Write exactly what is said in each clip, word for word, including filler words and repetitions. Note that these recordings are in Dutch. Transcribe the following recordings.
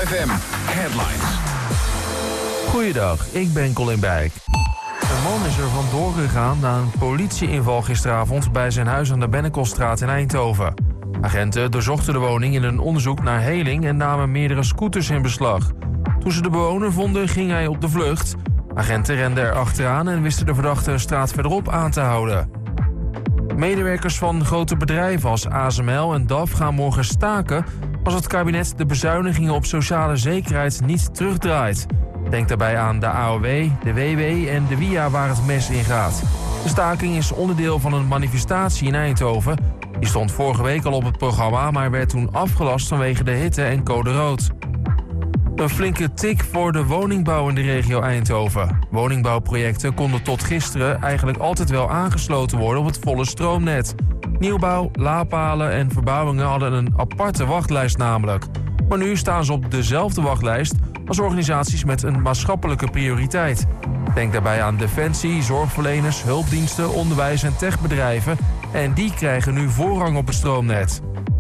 F M Headlines. Goeiedag, ik ben Colin Bijk. Een man is er vandoor gegaan na een politieinval gisteravond bij zijn huis aan de Bennekelstraat in Eindhoven. Agenten doorzochten de woning in een onderzoek naar heling en namen meerdere scooters in beslag. Toen ze de bewoner vonden, ging hij op de vlucht. Agenten renden er achteraan en wisten de verdachte een straat verderop aan te houden. Medewerkers van grote bedrijven als A S M L en D A F gaan morgen staken als het kabinet de bezuinigingen op sociale zekerheid niet terugdraait. Denk daarbij aan de A O W, de W W en de W I A waar het mes in gaat. De staking is onderdeel van een manifestatie in Eindhoven. Die stond vorige week al op het programma, maar werd toen afgelast vanwege de hitte en code rood. Een flinke tik voor de woningbouw in de regio Eindhoven. Woningbouwprojecten konden tot gisteren eigenlijk altijd wel aangesloten worden op het volle stroomnet. Nieuwbouw, laadpalen en verbouwingen hadden een aparte wachtlijst namelijk. Maar nu staan ze op dezelfde wachtlijst als organisaties met een maatschappelijke prioriteit. Denk daarbij aan defensie, zorgverleners, hulpdiensten, onderwijs en techbedrijven. En die krijgen nu voorrang op het stroomnet.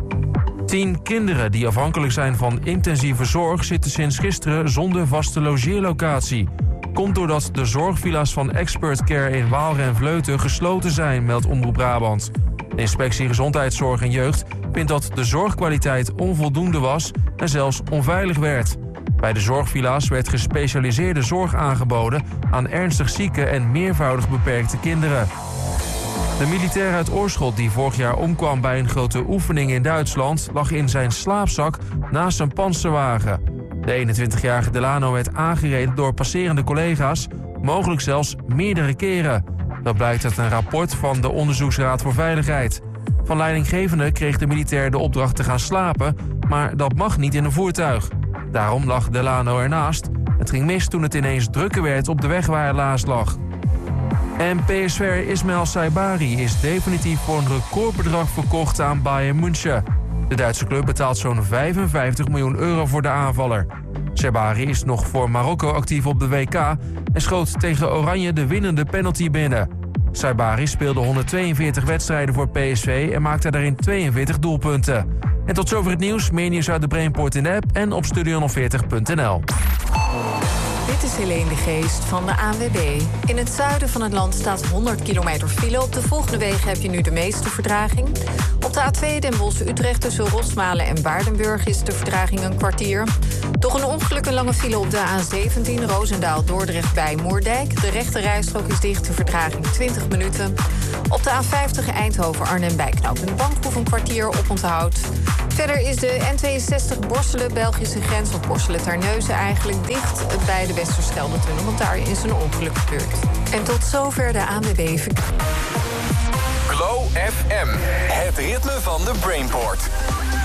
Tien kinderen die afhankelijk zijn van intensieve zorg zitten sinds gisteren zonder vaste logeerlocatie. Komt doordat de zorgvilla's van Expert Care in Waalre en Vleuten gesloten zijn, meldt Omroep Brabant. De inspectie Gezondheidszorg en Jeugd vindt dat de zorgkwaliteit onvoldoende was en zelfs onveilig werd. Bij de zorgvilla's werd gespecialiseerde zorg aangeboden aan ernstig zieke en meervoudig beperkte kinderen. De militair uit Oorschot die vorig jaar omkwam bij een grote oefening in Duitsland lag in zijn slaapzak naast een panzerwagen. De eenentwintigjarige Delano werd aangereden door passerende collega's, mogelijk zelfs meerdere keren. Dat blijkt uit een rapport van de Onderzoeksraad voor Veiligheid. Van leidinggevende kreeg de militair de opdracht te gaan slapen, maar dat mag niet in een voertuig. Daarom lag Delano ernaast. Het ging mis toen het ineens drukker werd op de weg waar hij laatst lag. En P S V'er Ismail Saibari is definitief voor een recordbedrag verkocht aan Bayern München. De Duitse club betaalt zo'n vijfenvijftig miljoen euro voor de aanvaller. Saibari is nog voor Marokko actief op de W K en schoot tegen Oranje de winnende penalty binnen. Saibari speelde honderdtweeënveertig wedstrijden voor P S V en maakte daarin tweeënveertig doelpunten. En tot zover het nieuws. Meer nieuws uit de Brainport in de app en op studio honderdveertig punt n l. Dit is Helene de Geest van de A N W B. In het zuiden van het land staat honderd kilometer file. Op de volgende wegen heb je nu de meeste vertraging. Op de A twee Den Bosch-Utrecht tussen Rosmalen en Waardenburg is de vertraging een kwartier. Toch een ongeluk, een lange file op de A zeventien Roosendaal-Dordrecht bij Moerdijk. De rechte rijstrook is dicht, de vertraging twintig minuten. Op de A vijftig Eindhoven-Arnhem bij knooppunt Bankhoef een kwartier op onthoud. Verder is de N tweeënzestig Borselen-Belgische grens, of Borselen-Terneuzen eigenlijk, dicht bij de Westerschelde-tunnel, want daar is een ongeluk gebeurd. En tot zover de A N W B. Glow F M, het ritme van de Brainport.